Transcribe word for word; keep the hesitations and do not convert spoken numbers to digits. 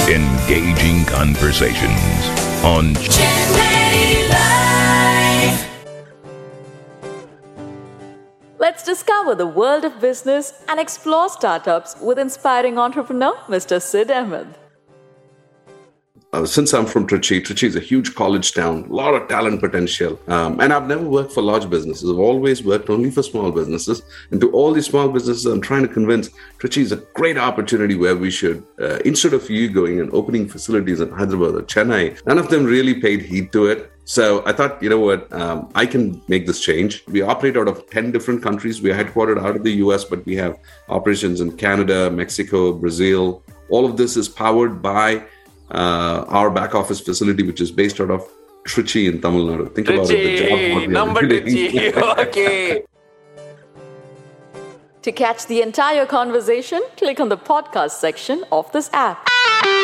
Engaging conversations on Chennai Live. Let's discover the world of business and explore startups with inspiring entrepreneur Mister Sid Ahmed. Uh, since I'm from Trichy, Trichy is a huge college town, a lot of talent potential. Um, and I've never worked for large businesses. I've always worked only for small businesses. And to all these small businesses, I'm trying to convince Trichy is a great opportunity where we should, uh, instead of you going and opening facilities in Hyderabad or Chennai, none of them really paid heed to it. So I thought, you know what, um, I can make this change. We operate out of ten different countries. We are headquartered out of the U S, but we have operations in Canada, Mexico, Brazil. All of this is powered by uh, our back office facility, which is based out of Trichy in Tamil Nadu. Think Trichy, about it. The job number Trichy. Okay. To catch the entire conversation, click on the podcast section of this app.